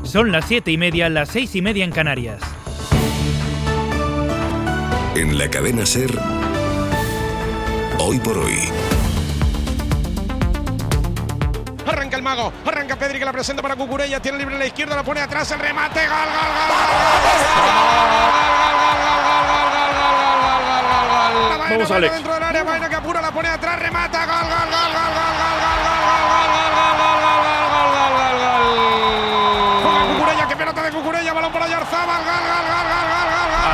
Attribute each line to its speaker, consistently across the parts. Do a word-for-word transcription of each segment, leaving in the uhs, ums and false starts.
Speaker 1: Son las siete y media, las seis y media en Canarias.
Speaker 2: En la cadena SER, Hoy por Hoy.
Speaker 3: Arranca el mago, arranca Pedri que la presenta para Cucurella, tiene libre a la izquierda, la pone atrás, el remate, gol, gol, gol, gol,
Speaker 1: Vamos, Alex.
Speaker 3: dentro del área, Baena que apura, la pone atrás, remata, gol, gol, gol, gol, gol, gol, gol, gol, Cucurella, que pelota de Cucurella, balón para Oyarzabal, gol, gol, gol, gol, gol,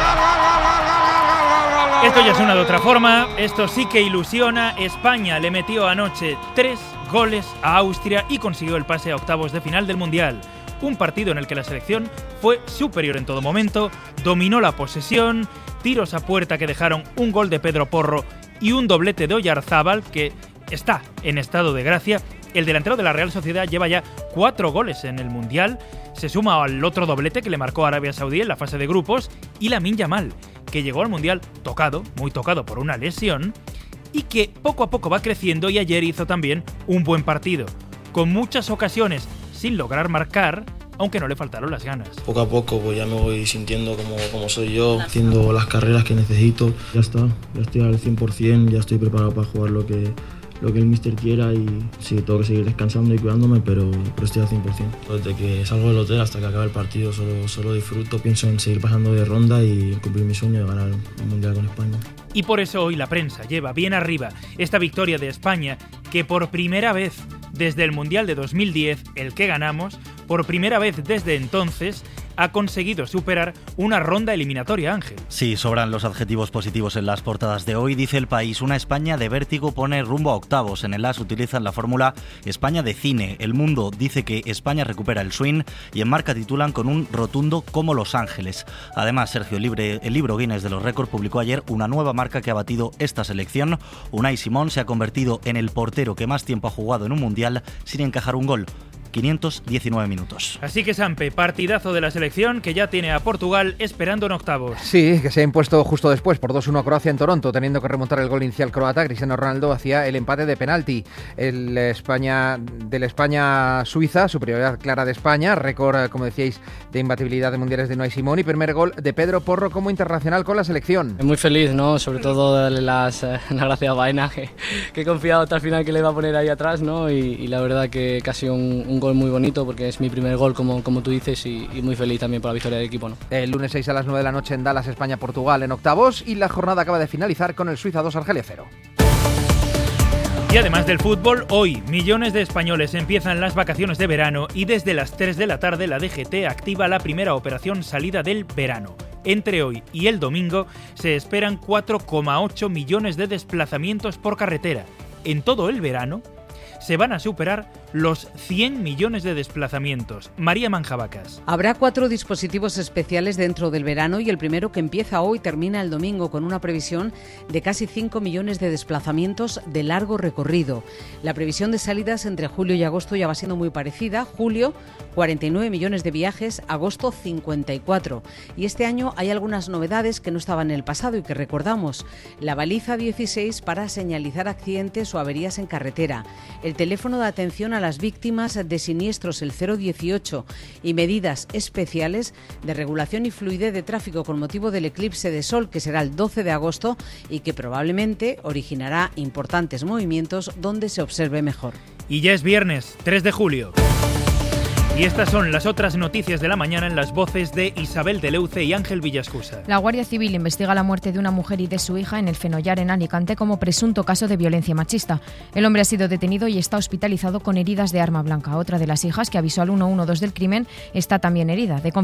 Speaker 3: gol.
Speaker 1: Esto ya suena de otra forma, esto sí que ilusiona. España le metió anoche tres goles a Austria y consiguió el pase a octavos de final del Mundial. Un partido en el que la selección fue superior en todo momento, dominó la posesión, tiros a puerta que dejaron un gol de Pedro Porro y un doblete de Oyarzabal, que está en estado de gracia. El delantero de la Real Sociedad lleva ya cuatro goles en el Mundial, se suma al otro doblete que le marcó a Arabia Saudí en la fase de grupos, y Lamine Yamal, que llegó al Mundial tocado, muy tocado por una lesión, y que poco a poco va creciendo, y ayer hizo también un buen partido, con muchas ocasiones sin lograr marcar, aunque no le faltaron las ganas.
Speaker 4: Poco a poco pues ya me voy sintiendo como, como soy yo, haciendo las carreras que necesito. Ya está, ya estoy al cien por ciento, ya estoy preparado para jugar lo que, lo que el míster quiera, y sí, tengo que seguir descansando y cuidándome, pero, pero estoy al cien por ciento. Desde que salgo del hotel hasta que acabe el partido solo, solo disfruto, pienso en seguir pasando de ronda y cumplir mi sueño de ganar un Mundial con España.
Speaker 1: Y por eso hoy la prensa lleva bien arriba esta victoria de España, que por primera vez desde el Mundial de dos mil diez, el que ganamos, por primera vez desde entonces, ha conseguido superar una ronda eliminatoria, Ángel.
Speaker 5: Sí, sobran los adjetivos positivos en las portadas de hoy. Dice El País, una España de vértigo pone rumbo a octavos. En el As utilizan la fórmula España de cine. El Mundo dice que España recupera el swing, y en Marca titulan con un rotundo como Los Ángeles. Además, Sergio Libre, el libro Guinness de los récords, publicó ayer una nueva marca que ha batido esta selección. Unai Simón se ha convertido en el portero que más tiempo ha jugado en un mundial sin encajar un gol. quinientos diecinueve minutos.
Speaker 1: Así que, Sampe, partidazo de la selección que ya tiene a Portugal esperando en octavos.
Speaker 6: Sí, que se ha impuesto justo después por dos uno a Croacia en Toronto, teniendo que remontar el gol inicial croata. Cristiano Ronaldo hacía el empate de penalti. El España del España-Suiza, superioridad clara de España, récord, como decíais, de imbatibilidad de mundiales de Unai Simón, y primer gol de Pedro Porro como internacional con la selección.
Speaker 7: Muy feliz, ¿no? Sobre todo darle las, eh, las gracias a Baena, que, que he confiado hasta el final que le iba a poner ahí atrás, ¿no? Y, y la verdad que casi un, un gol muy bonito, porque es mi primer gol, como, como tú dices, y, y muy feliz también por la victoria del equipo, ¿no?
Speaker 6: El lunes seis a las nueve de la noche en Dallas, España-Portugal en octavos, y la jornada acaba de finalizar con el Suiza dos, Argelia cero.
Speaker 1: Y además del fútbol, hoy millones de españoles empiezan las vacaciones de verano, y desde las tres de la tarde la D G T activa la primera operación salida del verano. Entre hoy y el domingo se esperan cuatro coma ocho millones de desplazamientos por carretera. En todo el verano se van a superar los cien millones de desplazamientos. María Manjabacas.
Speaker 8: Habrá cuatro dispositivos especiales dentro del verano, y el primero, que empieza hoy, termina el domingo, con una previsión de casi cinco millones de desplazamientos de largo recorrido. La previsión de salidas entre julio y agosto ya va siendo muy parecida. Julio, cuarenta y nueve millones de viajes, agosto cincuenta y cuatro. Y este año hay algunas novedades que no estaban en el pasado y que recordamos. La baliza dieciséis para señalizar accidentes o averías en carretera. El teléfono de atención a las víctimas de siniestros, el cero dieciocho, y medidas especiales de regulación y fluidez de tráfico con motivo del eclipse de sol, que será el doce de agosto y que probablemente originará importantes movimientos donde se observe mejor.
Speaker 1: Y ya es viernes, tres de julio. Y estas son las otras noticias de la mañana en las voces de Isabel de Leuce y Ángel Villascusa.
Speaker 9: La Guardia Civil investiga la muerte de una mujer y de su hija en el Fenollar, en Alicante, como presunto caso de violencia machista. El hombre ha sido detenido y está hospitalizado con heridas de arma blanca. Otra de las hijas, que avisó al uno uno dos del crimen, está también herida. De